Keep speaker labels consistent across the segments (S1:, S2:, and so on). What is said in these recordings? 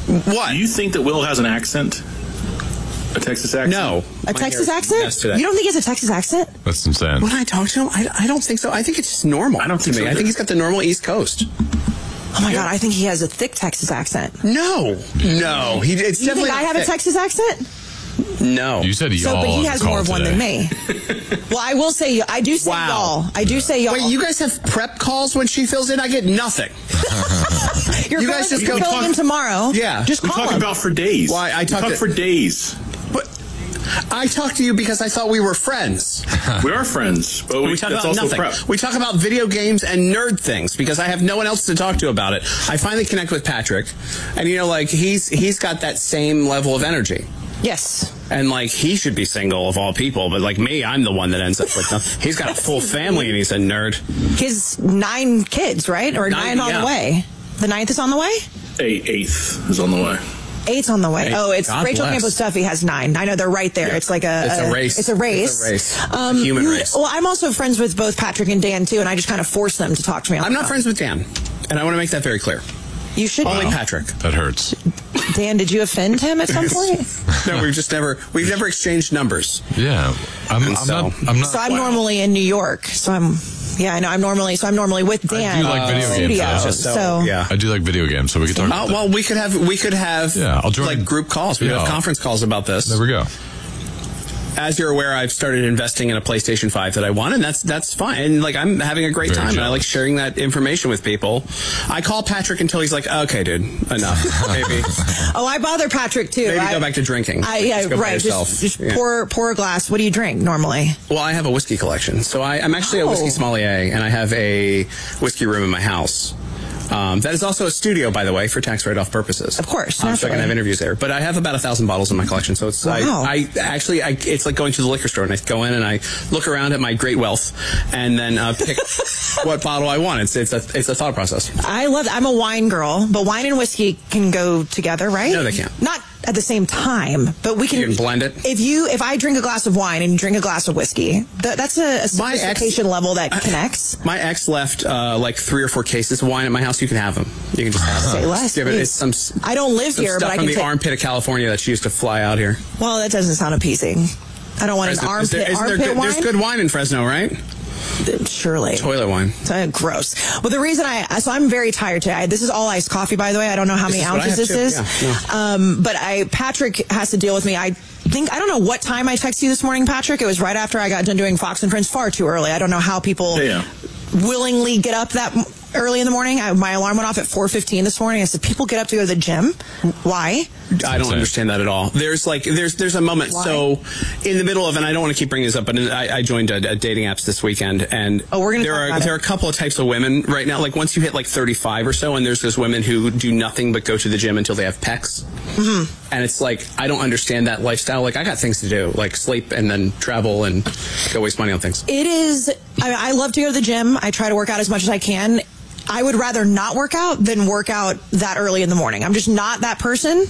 S1: What?
S2: Do you think that Will has an accent? A Texas accent?
S1: No.
S3: A Texas accent? You don't think he has a Texas accent?
S4: That's insane.
S1: When I talk to him, I don't think so. I think it's just normal.
S2: I don't think
S1: to me.
S2: so
S1: I think he's got the normal East Coast.
S3: Oh my God, I think he has a thick Texas accent.
S1: No. It's
S3: You
S1: definitely
S3: think I have a Texas accent?
S1: No.
S4: You said y'all.
S3: But he has more of one than me. Well, I will say, I do say y'all. I do say y'all.
S1: Wait, you guys have prep calls when she fills in? I get nothing.
S3: Your
S1: you
S3: phone
S1: guys just
S3: can
S1: go
S3: fill
S1: talk
S3: in tomorrow.
S1: Yeah.
S3: Just
S2: We
S3: call
S2: talk
S3: him.
S2: about for days.
S1: Why, I
S2: we
S1: talk
S2: talk
S1: to-
S2: for days.
S1: But I talked to you because I thought we were friends.
S2: We are friends, but
S1: We talk
S2: that's
S1: about
S2: also
S1: nothing.
S2: prep.
S1: We talk about video games and nerd things because I have no one else to talk to about it. I finally connect with Patrick, and he's got that same level of energy.
S3: Yes.
S1: And he should be single of all people, but me, I'm the one that ends up with them. He's got a full family and he's a nerd.
S3: His 9 kids, right? Or 9 on the way. The 9th is on the way?
S2: 8th is on the way.
S3: 8's on the way. Oh, it's
S1: God
S3: Rachel
S1: bless.
S3: Campos Duffy has 9. I know they're right there.
S1: Yeah.
S3: It's like
S1: It's a race.
S3: It's a race.
S1: It's a race. It's a human race.
S3: Well, I'm also friends with both Patrick and Dan too, and I just kind of force them to talk to me. On
S1: I'm
S3: the
S1: not
S3: phone.
S1: friends with Dan, and I want to make that very clear.
S3: You should.
S1: Only
S3: be.
S1: Patrick.
S4: That hurts.
S3: Dan, did you offend him at some point?
S1: No, we've never exchanged numbers.
S4: Yeah. I'm
S1: so-
S4: not.
S3: So I'm normally in New York. So I'm normally with Dan.
S4: I do like video
S3: in the
S4: games,
S3: studio.
S4: though.
S3: So
S1: yeah.
S4: I do like video games, so we could talk about
S1: Well, we could have
S4: Yeah, I'll join.
S1: group calls. We could
S4: Yeah.
S1: have conference calls about this.
S4: There we go.
S1: As you're aware, I've started investing in a PlayStation 5 that I want, and that's fine. And I'm having a great
S4: Very
S1: time, and I
S4: jealous.
S1: like sharing that information with people. I call Patrick until he's like, "Okay, dude, enough." Maybe
S3: Oh, I bother Patrick too.
S1: go back to drinking.
S3: Yeah,
S1: Just go by
S3: right.
S1: yourself.
S3: Just
S1: Yeah.
S3: pour a glass. What do you drink normally?
S1: Well, I have a whiskey collection, so I'm actually a whiskey sommelier, and I have a whiskey room in my house. That is also a studio, by the way, for tax write-off purposes.
S3: Of course,
S1: so I can
S3: naturally.
S1: have interviews there. But I have about 1,000 bottles in my collection, so it's
S3: Wow.
S1: it's like going to the liquor store, and I go in and I look around at my great wealth, and then pick what bottle I want. It's a thought process.
S3: I love. I'm a wine girl, but wine and whiskey can go together, right?
S1: No, they can't.
S3: Not at the same time, but we can.
S1: You can blend it.
S3: If I drink a glass of wine and you drink a glass of whiskey, that's a sophistication level that connects.
S1: My ex left 3 or 4 cases of wine at my house. You can have them. You can just have them.
S3: Say less,
S1: Yeah, but
S3: please.
S1: it's some
S3: I don't live
S1: some
S3: here,
S1: stuff
S3: but I
S1: from
S3: can
S1: the armpit of California that she used to fly out here.
S3: Well, that doesn't sound appeasing. I don't want an
S1: Fresno-
S3: armpit
S1: good,
S3: wine.
S1: There's good wine in Fresno, right?
S3: Surely.
S1: Toilet wine.
S3: Gross. Well, the reason so I'm very tired today. This is all iced coffee, by the way. I don't know how many
S1: is what I
S3: ounces
S1: have
S3: this
S1: too.
S3: is.
S1: Yeah,
S3: But Patrick has to deal with me. I don't know what time I texted you this morning, Patrick. It was right after I got done doing Fox and Friends, far too early. I don't know how people willingly get up that early in the morning. My alarm went off at 4:15 this morning. I said, people get up to go to the gym. Why?
S1: I don't understand that at all. There's a moment.
S3: Why?
S1: So in the middle of, and I don't want to keep bringing this up, but I joined a dating apps this weekend, and
S3: we're gonna talk about
S1: there
S3: it.
S1: are a couple of types of women right now. Like once you hit 35 or so, and there's those women who do nothing but go to the gym until they have pecs. Mm-hmm. And it's I don't understand that lifestyle. I got things to do, like sleep and then travel and go waste money on things.
S3: It is. I love to go to the gym. I try to work out as much as I can. I would rather not work out than work out that early in the morning. I'm just not that person.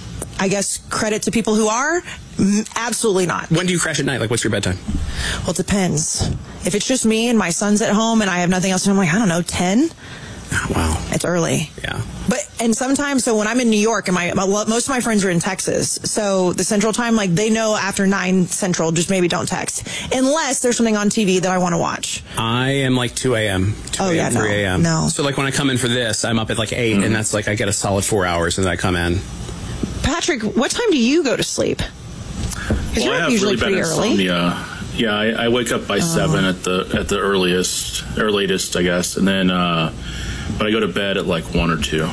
S3: I guess credit to people who are. Absolutely not.
S1: When do you crash at night? What's your bedtime?
S3: Well, it depends. If it's just me and my son's at home and I have nothing else to do, I'm I don't know, 10?
S1: Oh, wow.
S3: It's early.
S1: Yeah.
S3: And sometimes, so when I'm in New York, and most of my friends are in Texas, so the Central Time, they know after 9 Central, just maybe don't text. Unless there's something on TV that I want to watch.
S1: I am 2 a.m. 2 a.m., 3 a.m.
S3: No.
S1: So when I come in for this, I'm up at 8, and that's I get a solid 4 hours, and then I come in.
S3: Patrick, what time do you go to sleep? Because you're
S2: I
S3: up
S2: have
S3: usually
S2: really bad
S3: pretty early.
S2: insomnia. Yeah, I wake up by 7 at the earliest or latest, I guess, and then but I go to bed at 1 or 2.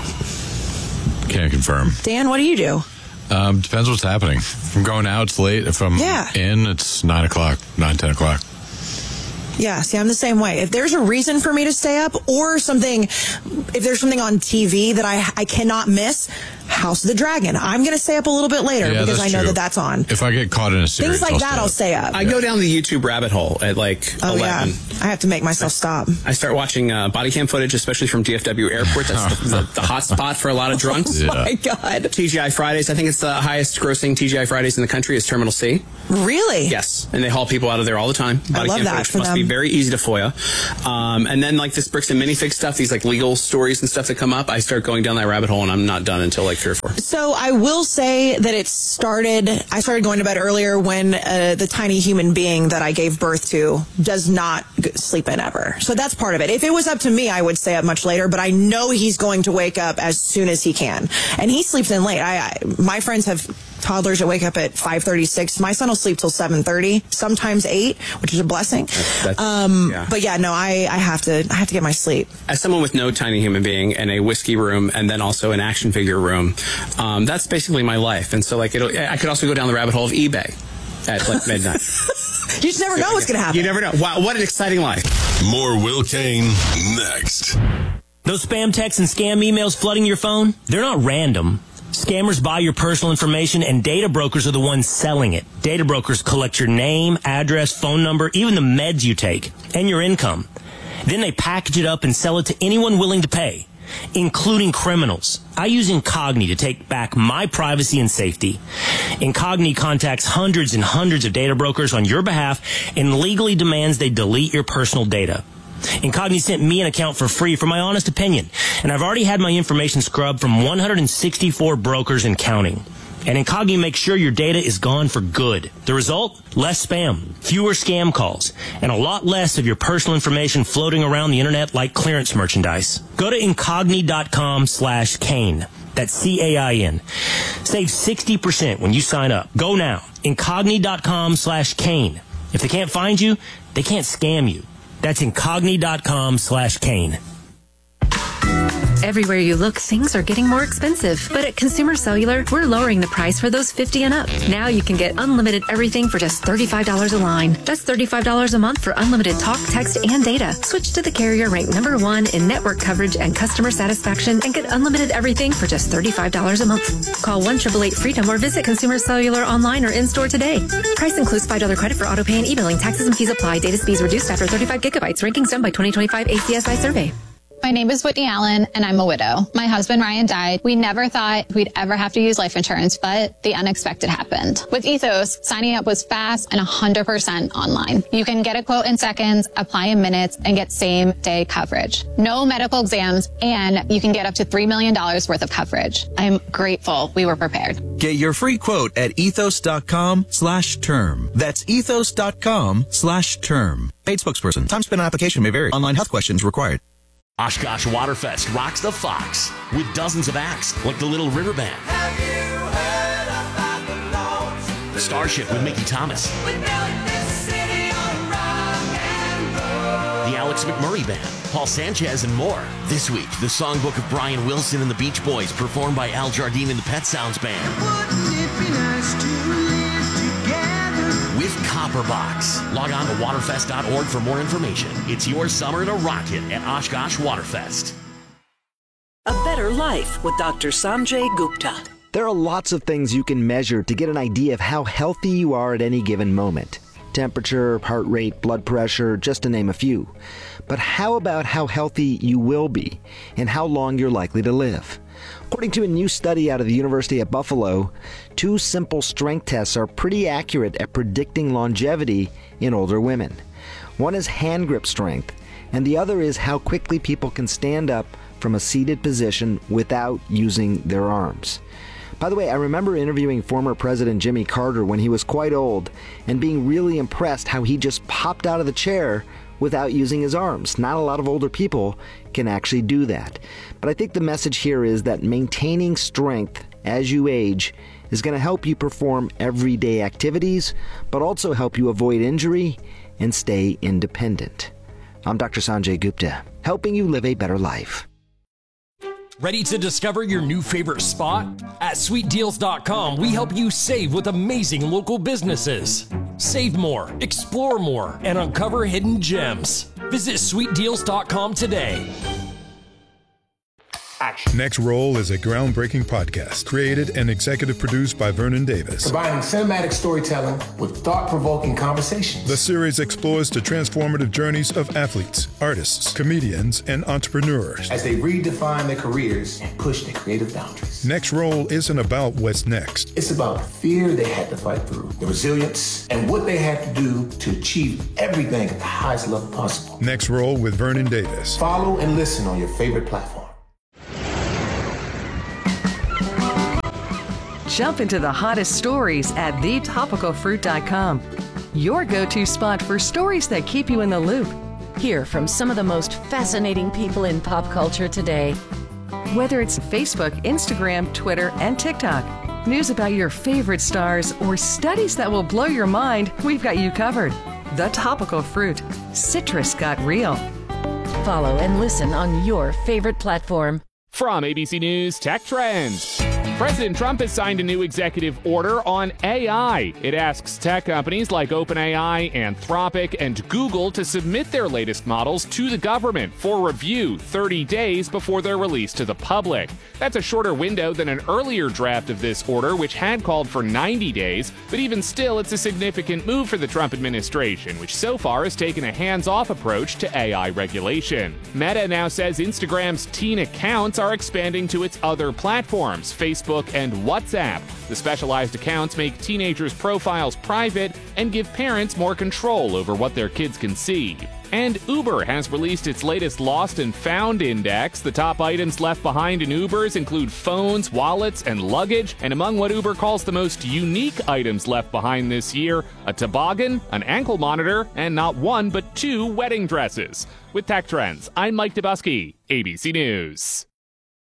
S4: Can't confirm.
S3: Dan, what do you do?
S4: Depends what's happening. If I'm going out, it's late. If I'm in, it's 9 o'clock, 9, 10 o'clock.
S3: Yeah, see, I'm the same way. If there's a reason for me to stay up or something, if there's something on TV that I cannot miss, House of the Dragon, I'm going to stay up a little bit later because I know that that's on.
S4: If I get caught in a series,
S3: Things like that, I'll stay up.
S1: I go down the YouTube rabbit hole at 11.
S3: Yeah. I have to make myself stop.
S1: I start watching body cam footage, especially from DFW Airport. That's the hot spot for a lot of drunks.
S3: Oh, my God.
S1: TGI Fridays. I think it's the highest grossing TGI Fridays in the country is Terminal C.
S3: Really?
S1: Yes. And they haul people out of there all the time.
S3: I love that for
S1: must
S3: them.
S1: be very easy to FOIA. And then this bricks and minifig stuff, these legal stories and stuff that come up, I start going down that rabbit hole and I'm not done until 3 or 4.
S3: So I will say that I started going to bed earlier when the tiny human being that I gave birth to does not sleep in ever. So that's part of it. If it was up to me, I would stay up much later, but I know he's going to wake up as soon as he can. And he sleeps in late. My friends have toddlers that wake up at 5:36. My son will sleep till 7:30, sometimes 8, which is a blessing. But yeah, no, I have to get my sleep.
S1: As someone with no tiny human being and a whiskey room and then also an action figure room, that's basically my life. And so I could also go down the rabbit hole of eBay at like midnight.
S3: You just never know what's going to happen.
S1: You never know. Wow, what an exciting life.
S5: More Will Kane next.
S6: Those spam texts and scam emails flooding your phone, they're not random. Scammers buy your personal information, and data brokers are the ones selling it. Data brokers collect your name, address, phone number, even the meds you take, and your income. Then they package it up and sell it to anyone willing to pay, including criminals. I use Incogni to take back my privacy and safety. Incogni contacts hundreds and hundreds of data brokers on your behalf and legally demands they delete your personal data. Incogni sent me an account for free for my honest opinion, and I've already had my information scrubbed from 164 brokers and counting. And Incogni makes sure your data is gone for good. The result? Less spam, fewer scam calls, and a lot less of your personal information floating around the internet like clearance merchandise. Go to Incogni.com/Kane. That's CAIN. Save 60% when you sign up. Go now. Incogni.com/Kane. If they can't find you, they can't scam you. That's Incogni.com/Kane.
S7: Everywhere you look, things are getting more expensive. But at Consumer Cellular, we're lowering the price for those 50 and up. Now you can get unlimited everything for just $35 a line. That's $35 a month for unlimited talk, text, and data. Switch to the carrier ranked #1 in network coverage and customer satisfaction and get unlimited everything for just $35 a month. Call 1-888-FREEDOM or visit Consumer Cellular online or in-store today. Price includes $5 credit for auto pay and e-billing. Taxes and fees apply. Data speeds reduced after 35 gigabytes. Rankings done by 2025 ACSI survey.
S8: My name is Whitney Allen, and I'm a widow. My husband, Ryan, died. We never thought we'd ever have to use life insurance, but the unexpected happened. With Ethos, signing up was fast and 100% online. You can get a quote in seconds, apply in minutes, and get same-day coverage. No medical exams, and you can get up to $3 million worth of coverage. I'm grateful we were prepared.
S9: Get your free quote at ethos.com/term. That's ethos.com/term. Paid spokesperson. Time spent on application may vary. Online health questions required.
S10: Oshkosh Waterfest rocks the Fox with dozens of acts like the Little River Band,
S11: Have you heard about the
S10: Starship with Mickey Thomas,
S11: We built this city on rock and roll.
S10: the Alex McMurray Band, Paul Sanchez, and more. This week, the songbook of Brian Wilson and the Beach Boys, performed by Al Jardine and the Pet Sounds Band.
S11: Wouldn't it be nice to live together?
S10: With Copperbox. Log on to waterfest.org for more information. It's your summer to rock it at Oshkosh Waterfest.
S12: A Better Life with Dr. Sanjay Gupta.
S13: There are lots of things you can measure to get an idea of how healthy you are at any given moment. Temperature, heart rate, blood pressure, just to name a few. But how about how healthy you will be and how long you're likely to live? According to a new study out of the University at Buffalo, 2 simple strength tests are pretty accurate at predicting longevity in older women. One is hand grip strength, and the other is how quickly people can stand up from a seated position without using their arms. By the way, I remember interviewing former President Jimmy Carter when he was quite old and being really impressed how he just popped out of the chair without using his arms. Not a lot of older people can actually do that. But I think the message here is that maintaining strength as you age is going to help you perform everyday activities, but also help you avoid injury and stay independent. I'm Dr. Sanjay Gupta, helping you live a better life.
S14: Ready to discover your new favorite spot? At SweetDeals.com, we help you save with amazing local businesses. Save more, explore more, and uncover hidden gems. Visit SweetDeals.com today.
S15: Action. Next Roll is a groundbreaking podcast created and executive produced by Vernon Davis.
S16: Combining cinematic storytelling with thought-provoking conversations.
S15: The series explores the transformative journeys of athletes, artists, comedians, and entrepreneurs
S16: as they redefine their careers and push their creative boundaries.
S15: Next Roll isn't about what's next.
S16: It's about the fear they had to fight through, the resilience, and what they had to do to achieve everything at the highest level possible.
S15: Next Roll with Vernon Davis.
S16: Follow and listen on your favorite platform.
S17: Jump into the hottest stories at thetopicalfruit.com. Your go-to spot for stories that keep you in the loop.
S18: Hear from some of the most fascinating people in pop culture today.
S17: Whether it's Facebook, Instagram, Twitter, and TikTok, news about your favorite stars, or studies that will blow your mind, we've got you covered. The Topical Fruit. Citrus got real.
S18: Follow and listen on your favorite platform.
S19: From ABC News Tech Trends. President Trump has signed a new executive order on AI. It asks tech companies like OpenAI, Anthropic, and Google to submit their latest models to the government for review 30 days before they're released to the public. That's a shorter window than an earlier draft of this order, which had called for 90 days, but even still, it's a significant move for the Trump administration, which so far has taken a hands-off approach to AI regulation. Meta now says Instagram's teen accounts are expanding to its other platforms, Facebook and WhatsApp. The specialized accounts make teenagers' profiles private and give parents more control over what their kids can see. And Uber has released its latest Lost and Found Index. The top items left behind in Ubers include phones, wallets, and luggage. And among what Uber calls the most unique items left behind this year, a toboggan, an ankle monitor, and not one but two wedding dresses. With Tech Trends, I'm Mike Dubusky, ABC News.